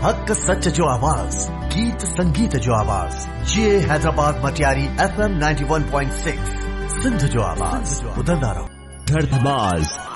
हक सच जो आवाज, गीत संगीत जो आवाज, ये हैदराबाद मटियारी FM 91.6 सिंध जो आवाज, उधर ना रहो। धमाल